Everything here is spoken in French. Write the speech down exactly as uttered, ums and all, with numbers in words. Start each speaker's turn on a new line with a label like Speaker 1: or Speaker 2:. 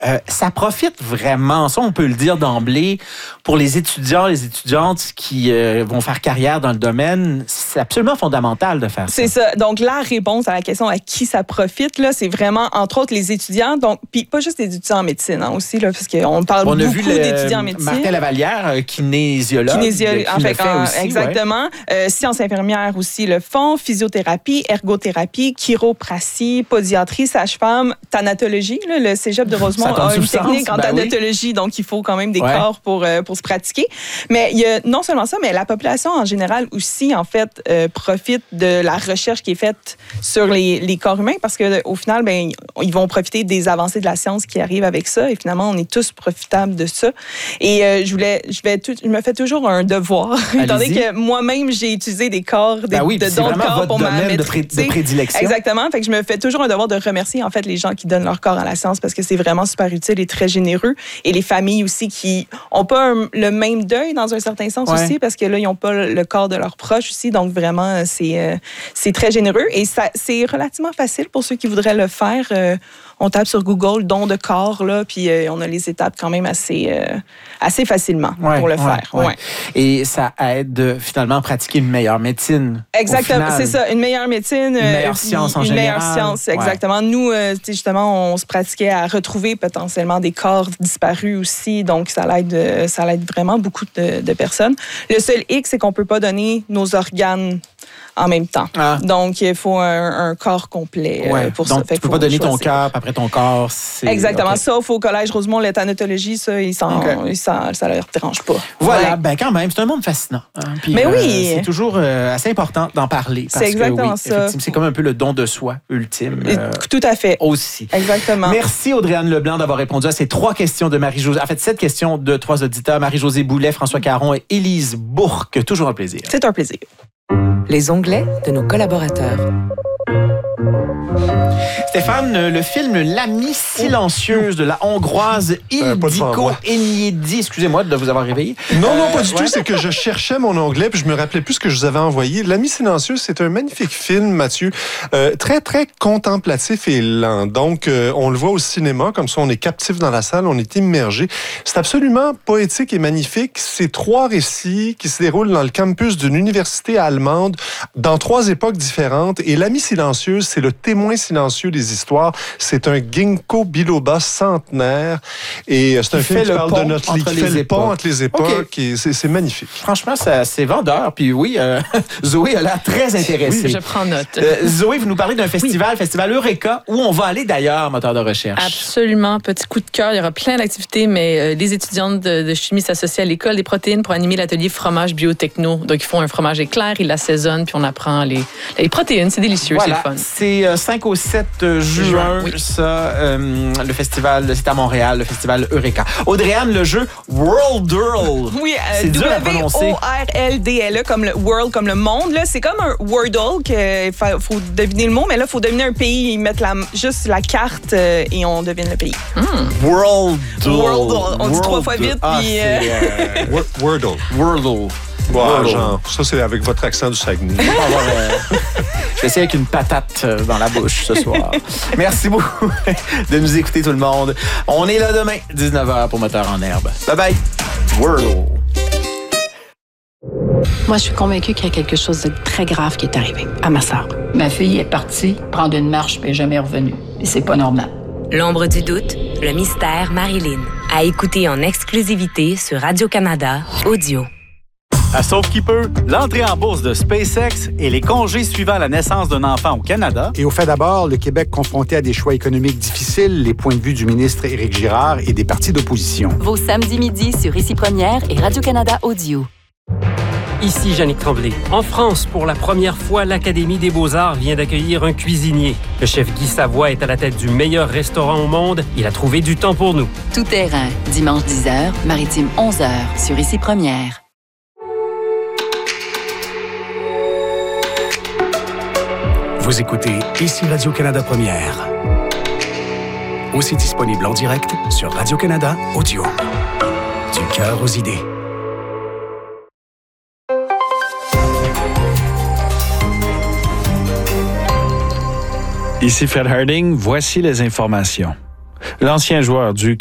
Speaker 1: Euh, ça profite vraiment, ça on peut le dire d'emblée, pour les étudiants, les étudiantes qui euh, vont faire carrière dans le domaine. C'est absolument fondamental de faire ça.
Speaker 2: C'est ça. Donc la réponse à la question à qui ça profite, là, c'est vraiment, entre autres, les étudiants. Donc, puis pas juste les étudiants en médecine hein, aussi, là, parce qu'on parle
Speaker 1: on
Speaker 2: beaucoup
Speaker 1: a vu le,
Speaker 2: d'étudiants en médecine.
Speaker 1: Martin Lavallière, euh, kinésiologue.
Speaker 2: Kinésiologue, en fait,
Speaker 1: fait
Speaker 2: en,
Speaker 1: aussi,
Speaker 2: exactement.
Speaker 1: Ouais.
Speaker 2: Euh, sciences infirmières aussi le font, physiothérapie, ergothérapie, chiropratie, podiatrie, sage-femme, thanatologie. Là, le cégep de Rosemont a une technique en ben thanatologie, oui. Donc il faut quand même des ouais. corps pour, euh, pour se pratiquer. Mais il y a non seulement ça, mais la population en général aussi, en fait, euh, profite de la recherche qui est faite sur les, les corps humains parce qu'au final, ben, ils vont profiter des avancées de la science qui arrivent avec ça et finalement, on est tous profitables de ça. Et euh, je voulais, je vais tout, je me fais toujours un devoir, étant donné que moi-même, j'ai utilisé des corps, des,
Speaker 1: ben oui,
Speaker 2: de dons de corps pour ma maîtrise.
Speaker 1: De, pré- de prédilection.
Speaker 2: Exactement. Fait que je me fais toujours un devoir de remercier, en fait, les gens qui donnent leur corps à la science parce que c'est vraiment super utile et très généreux. Et les familles aussi qui n'ont pas un, le même deuil dans un certain sens ouais. aussi parce que là, ils n'ont pas le corps de leurs proches aussi. Donc, vraiment, c'est, euh, c'est très généreux. Et ça, c'est relativement facile pour ceux qui voudraient le faire. Euh, on tape sur Google don de corps, là, puis euh, on a les étapes quand même assez, euh, assez facilement ouais, pour le
Speaker 1: ouais,
Speaker 2: faire.
Speaker 1: Ouais.
Speaker 2: Ouais.
Speaker 1: Et ça aide de, finalement à pratiquer une meilleure médecine.
Speaker 2: Exactement, c'est ça, une meilleure médecine.
Speaker 1: Une meilleure euh, science en
Speaker 2: une
Speaker 1: général.
Speaker 2: Une meilleure science, exactement. Ouais. Nous, euh, justement, on se pratiquait à retrouver potentiellement des corps disparus aussi, donc ça l'aide, ça l'aide vraiment beaucoup de, de personnes. Le seul hic, c'est qu'on ne peut pas donner nos organes en même temps. Ah. Donc, il faut un, un corps complet
Speaker 1: ouais.
Speaker 2: euh, pour
Speaker 1: donc,
Speaker 2: ça.
Speaker 1: Donc, tu ne peux pas donner choisir. Ton cœur, puis après ton corps, c'est...
Speaker 2: Exactement.
Speaker 1: Okay.
Speaker 2: Sauf au Collège Rosemont, la thanatologie, ça, ils s'en, okay. ils s'en, ça ne leur dérange pas.
Speaker 1: Voilà.
Speaker 2: Ouais.
Speaker 1: Ben quand même, c'est un monde fascinant. Hein? Puis,
Speaker 2: Mais
Speaker 1: euh,
Speaker 2: oui!
Speaker 1: C'est toujours euh, assez important d'en parler. Parce
Speaker 2: c'est exactement
Speaker 1: que, oui,
Speaker 2: ça.
Speaker 1: C'est comme un peu le don de soi ultime. Euh,
Speaker 2: Tout à fait.
Speaker 1: Aussi.
Speaker 2: Exactement.
Speaker 1: Merci, Audrey-Anne Leblanc, d'avoir répondu à ces trois questions de Marie-Josée. En fait, sept questions de trois auditeurs. Marie-Josée Boulet, François Caron et Élise Bourque. Toujours un plaisir.
Speaker 2: C'est un plaisir.
Speaker 3: Les onglets de nos collaborateurs.
Speaker 1: Stéphane, le film L'amie silencieuse de la Hongroise Ildikó euh, Enyedi, excusez-moi de vous avoir réveillé.
Speaker 4: Non, non, pas euh, du ouais. tout. C'est que je cherchais mon onglet puis je me rappelais plus ce que je vous avais envoyé. L'amie silencieuse, c'est un magnifique film, Mathieu, euh, très, très contemplatif et lent. Donc, euh, on le voit au cinéma, comme ça, on est captif dans la salle, on est immergé. C'est absolument poétique et magnifique. C'est trois récits qui se déroulent dans le campus d'une université allemande dans trois époques différentes. Et L'amie silencieuse, c'est le témoin silencieux des histoires. C'est un ginkgo biloba centenaire. Et c'est un
Speaker 1: qui
Speaker 4: film qui parle de notre lit, qui fait le pont entre les époques. Okay. Et c'est, c'est magnifique.
Speaker 1: Franchement, ça, c'est vendeur. Puis oui, euh, Zoé a l'air très intéressée.
Speaker 5: Oui, je prends note.
Speaker 1: Euh, Zoé, vous nous parlez d'un festival, oui. Festival Eureka, où on va aller d'ailleurs, moteur de recherche.
Speaker 5: Absolument. Petit coup de cœur. Il y aura plein d'activités, mais euh, les étudiantes de, de chimie s'associent à l'école des protéines pour animer l'atelier fromage biotechno. Donc, ils font un fromage éclair, ils l'assaisonnent, puis on apprend les, les protéines. C'est délicieux,
Speaker 1: voilà.
Speaker 5: C'est le fun.
Speaker 1: C'est euh, cinq au sept juin, juin oui. ça, euh, le festival, c'est à Montréal, le festival Eureka. Audrey-Anne, le jeu Worldle.
Speaker 2: Oui, euh, c'est dur à prononcer. W O R L D L E, comme le world, comme le monde. Là, c'est comme un Wordle, il faut, faut deviner le mot, mais là, il faut deviner un pays, ils mettent la, juste la carte euh, et on devine le pays.
Speaker 1: Mm. Worldle.
Speaker 2: Worldle. On Worldle. dit trois fois vite.
Speaker 1: Ah,
Speaker 2: puis,
Speaker 1: euh...
Speaker 4: euh... Wordle.
Speaker 1: Wordle.
Speaker 4: Wow, genre, ça, c'est avec votre accent du Saguenay.
Speaker 1: Je vais essayer avec une patate dans la bouche ce soir. Merci beaucoup de nous écouter, tout le monde. On est là demain, dix-neuf heures pour Moteur en herbe. Bye bye. Wordle.
Speaker 6: Moi, je suis convaincue qu'il y a quelque chose de très grave qui est arrivé à ma sœur.
Speaker 7: Ma fille est partie prendre une marche puis n'est jamais revenue. Et c'est pas normal.
Speaker 8: L'ombre du doute, le mystère Marilyn. À écouter en exclusivité sur Radio-Canada Audio.
Speaker 9: À Sauf qui peut, l'entrée en bourse de SpaceX et les congés suivant la naissance d'un enfant au Canada.
Speaker 10: Et au fait d'abord, le Québec confronté à des choix économiques difficiles, les points de vue du ministre Éric Girard et des partis d'opposition.
Speaker 11: Vos samedis midi sur Ici Première et Radio-Canada Audio.
Speaker 12: Ici Yannick Tremblay. En France, pour la première fois, l'Académie des Beaux-Arts vient d'accueillir un cuisinier. Le chef Guy Savoie est à la tête du meilleur restaurant au monde. Il a trouvé du temps pour nous.
Speaker 11: Tout terrain, dimanche dix heures, maritime onze heures, sur Ici Première.
Speaker 13: Vous écoutez Ici Radio-Canada Première. Aussi disponible en direct sur Radio-Canada Audio. Du cœur aux idées.
Speaker 14: Ici Fred Harding, voici les informations. l'ancien joueur du